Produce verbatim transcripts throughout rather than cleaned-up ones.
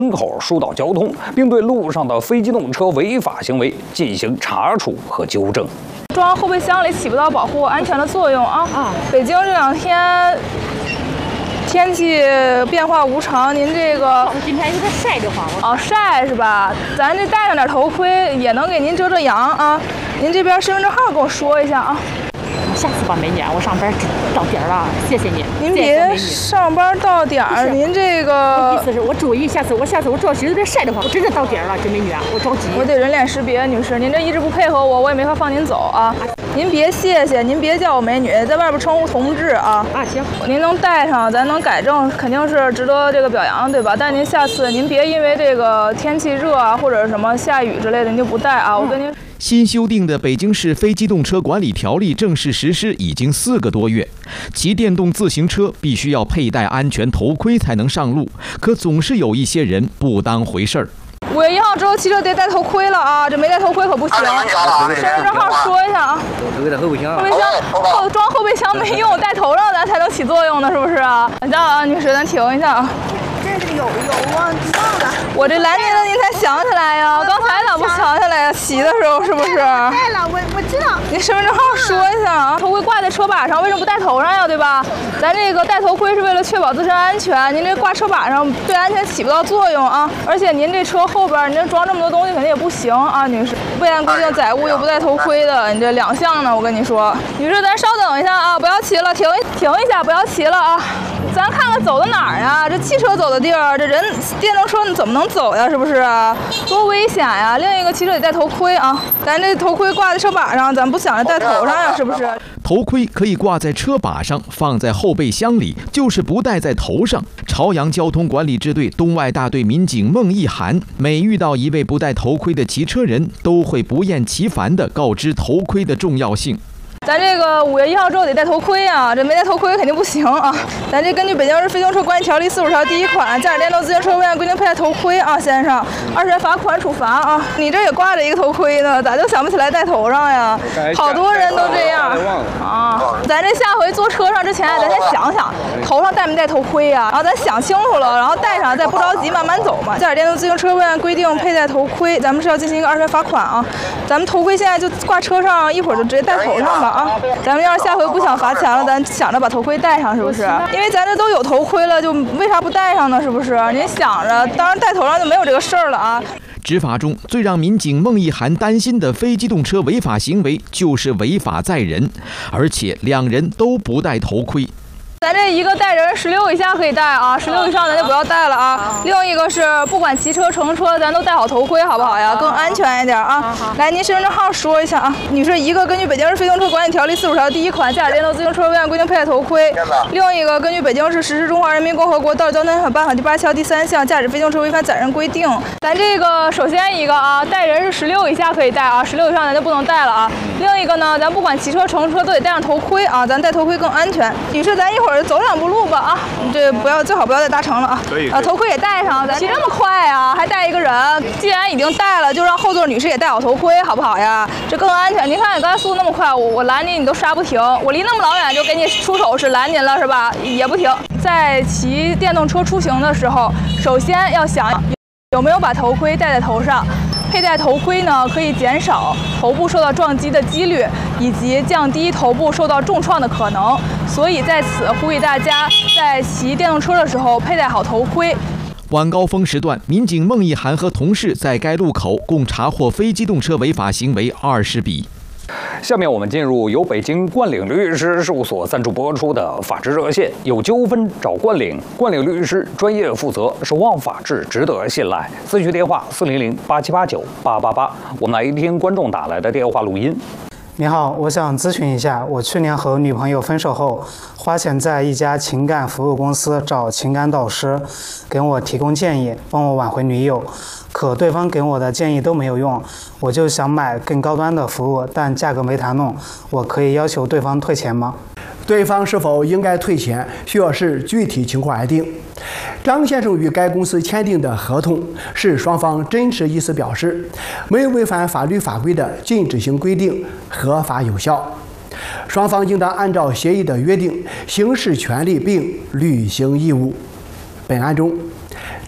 门口疏导交通，并对路上的非机动车违法行为进行查处和纠正。 装后备箱里起不到保护安全的作用啊！啊，北京这两天天气变化无常，您这个今天有点晒得慌。 哦，晒是吧？咱这戴上点头盔也能给您遮遮阳啊。您这边身份证号跟我说一下啊。 下次吧，美女，我上班到点了，谢谢你。 您别上班到点儿，您这个意思是我注意，下次我下次我主要是有点晒得慌，我真的到点了，这美女啊，我着急。 我得人脸识别，女士，您这一直不配合我，我也没法放您走啊。您别谢谢，您别叫我美女，在外边称呼同志啊。 啊，行。 您能带上，咱能改正，肯定是值得这个表扬，对吧？但您下次您别因为这个天气热啊，或者什么下雨之类的，您就不带啊。我跟您。 新修订的《北京市非机动车管理条例》正式实施已经四个多月，骑电动自行车必须要佩戴安全头盔才能上路，可总是有一些人不当回事儿。 五月一号之后骑车得戴头盔了啊，这没戴头盔可不行。身份证号说一下啊。 头盔在后备箱。 后备箱后装后备箱没用，戴头上咱才能起作用呢，是不是啊？等啊，女士，咱停一下啊。 这是有有忘忘了， 我这拦您了，您才想起来呀？刚才咋不想起来呀？骑的时候是不是？ 带了，我我知道。 您身份证号说一下啊。头盔挂在车把上，为什么不戴头上呀？对吧？咱这个戴头盔是为了确保自身安全，您这挂车把上对安全起不到作用啊。而且您这车后边，您这装这么多东西肯定也不行啊，女士。未按规定载物又不戴头盔的，你这两项呢，我跟你说。女士，咱稍等一下啊，不要骑了，停停一下，不要骑了啊。 咱看看走到哪儿呀？这汽车走的地儿，这人电动车怎么能走呀？是不是？多危险呀！另一个骑车得戴头盔啊，咱这头盔挂在车把上，咱不想着戴头上呀？是不是？ 头盔可以挂在车把上，放在后备箱里，就是不戴在头上。朝阳交通管理支队东外大队民警孟一涵，每遇到一位不戴头盔的骑车人，都会不厌其烦地告知头盔的重要性。 咱这个五月一号之后得戴头盔啊，这没戴头盔肯定不行啊。咱这根据《北京市非机动车管理条例》四十五条第一款，驾驶电动自行车未按规定佩戴头盔啊，先生，二十元罚款处罚啊。你这也挂着一个头盔呢，咋就想不起来戴头上呀？好多人都这样啊。咱这下回坐车上之前，咱先想想头上戴没戴头盔呀、啊，然后咱想清楚了，然后戴上，再不着急慢慢走嘛。驾驶电动自行车未按规定佩戴头盔，咱们是要进行一个二十元罚款啊。咱们头盔现在就挂车上，一会儿就直接戴头上吧。 啊，咱们要是下回不想罚钱了，咱想着把头盔戴上，是不是？因为咱这都有头盔了，就为啥不戴上呢？是不是？您想着，当然戴头上就没有这个事儿了啊。 执法中最让民警孟一涵担心的非机动车违法行为就是违法载人，而且两人都不戴头盔。 咱这一个带人十六以下可以戴啊，十六以上咱就不要戴了啊。另一个是不管骑车乘车，咱都戴好头盔，好不好呀？更安全一点啊。来，您身份证号说一下啊。女士，一个根据《北京市非机动车管理条例》四十五条第一款，驾驶电动自行车未按规定佩戴头盔；另一个根据《北京市实施中华人民共和国道路交通安全办法》第八条第三项，驾驶非机动车违反载人规定。咱这个首先一个啊，带人是十六以下可以戴啊，十六以上咱就不能戴了啊。另一个呢，咱不管骑车乘车都得戴上头盔啊，咱戴头盔更安全。女士，咱一会儿。 走两步路吧啊，你这不要最好不要再搭乘了啊。可以。啊，头盔也戴上，咱骑这么快啊，还带一个人。既然已经戴了，就让后座女士也戴好头盔，好不好呀？这更安全。您看你刚才速度那么快，我我拦你你都刹不停，我离那么老远就给你出手是拦您了是吧？也不停。在骑电动车出行的时候，首先要想有没有把头盔戴在头上。 佩戴头盔呢，可以减少头部受到撞击的几率，以及降低头部受到重创的可能。所以在此呼吁大家，在骑电动车的时候佩戴好头盔。 晚高峰时段，民警孟一涵和同事在该路口共查获非机动车违法行为二十笔。 下面我们进入由北京冠岭律师事务所赞助播出的法治热线，有纠纷找冠岭，冠岭律师专业负责，守望法治，值得信赖。咨询电话四零零八七八九八八八。我们来听观众打来的电话录音。 你好，我想咨询一下，我去年和女朋友分手后，花钱在一家情感服务公司找情感导师，给我提供建议，帮我挽回女友。 可对方给我的建议都没有用，我就想买更高端的服务，但价格没谈拢，我可以要求对方退钱吗？ 对方是否应该退钱，需要视具体情况而定。张先生与该公司签订的合同是双方真实意思表示，没有违反法律法规的禁止性规定，合法有效。双方应当按照协议的约定行使权利并履行义务。本案中，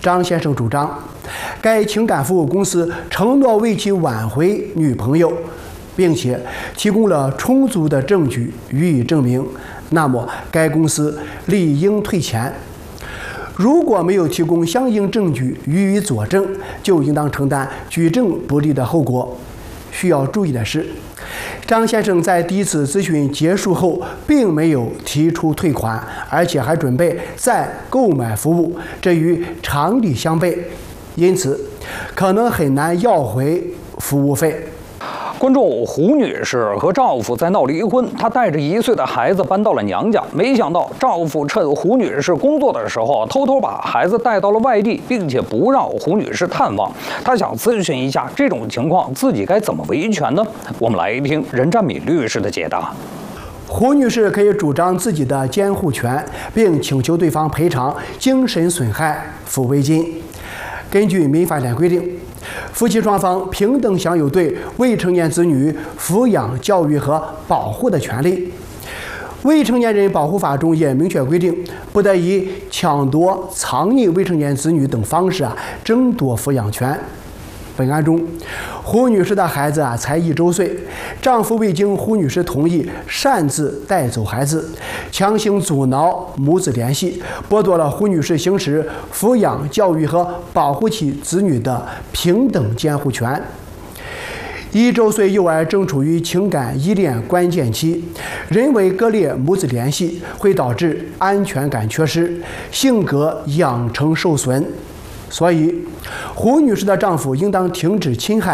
张先生主张，该情感服务公司承诺为其挽回女朋友，并且提供了充足的证据予以证明，那么该公司理应退钱。如果没有提供相应证据予以佐证，就应当承担举证不利的后果。需要注意的是，张先生在第一次咨询结束后，并没有提出退款，而且还准备再购买服务，这与常理相悖，因此可能很难要回服务费。 关注胡女士和丈夫在闹离婚，她带着一岁的孩子搬到了娘家，没想到丈夫趁胡女士工作的时候，偷偷把孩子带到了外地，并且不让胡女士探望。她想咨询一下，这种情况自己该怎么维权呢？我们来听任占敏律师的解答。 胡女士可以主张自己的监护权，并请求对方赔偿精神损害抚慰金。根据民法典规定，夫妻双方平等享有对未成年子女抚养、教育和保护的权利。未成年人保护法中也明确规定，不得以抢夺、藏匿未成年子女等方式啊争夺抚养权。本案中，胡女士的孩子啊才一周岁，丈夫未经胡女士同意擅自带走孩子，强行阻挠母子联系，剥夺了胡女士行使抚养、教育和保护其子女的平等监护权。一周岁幼儿正处于情感依恋关键期，人为割裂母子联系会导致安全感缺失，性格养成受损。所以，胡女士的丈夫应当停止侵害